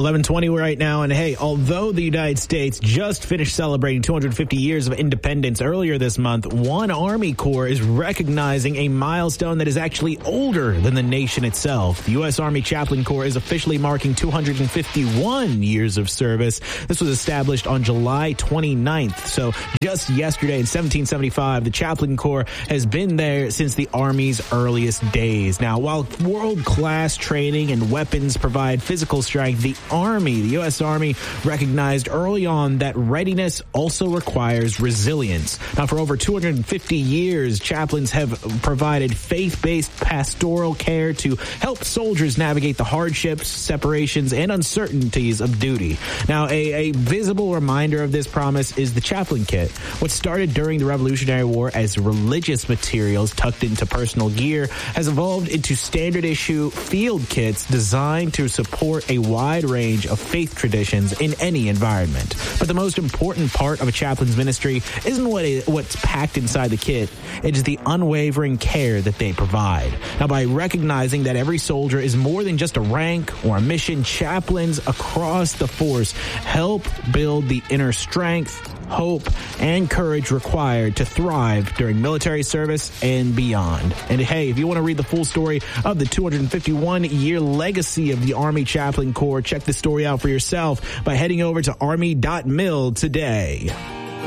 11:20 right now, and hey, although the United States just finished celebrating 250 years of independence earlier this month, one Army Corps is recognizing a milestone that is actually older than the nation itself. The U.S. Army Chaplain Corps is officially marking 251 years of service. This was established on July 29th, so just yesterday in 1775, the Chaplain Corps has been there since the Army's earliest days. Now, while world-class training and weapons provide physical strength, the U.S. Army, recognized early on that readiness also requires resilience. Now, for over 250 years, chaplains have provided faith-based pastoral care to help soldiers navigate the hardships, separations, and uncertainties of duty. Now, a visible reminder of this promise is the chaplain kit. What started during the Revolutionary War as religious materials tucked into personal gear has evolved into standard issue field kits designed to support a wide range of faith traditions in any environment. But the most important part of a chaplain's ministry isn't what's packed inside the kit. It is the unwavering care that they provide. Now, by recognizing that every soldier is more than just a rank or a mission, chaplains across the force help build the inner strength, hope, and courage required to thrive during military service and beyond. And hey, if you want to read the full story of the 251-year legacy of the Army Chaplain Corps, check the story out for yourself by heading over to army.mil today.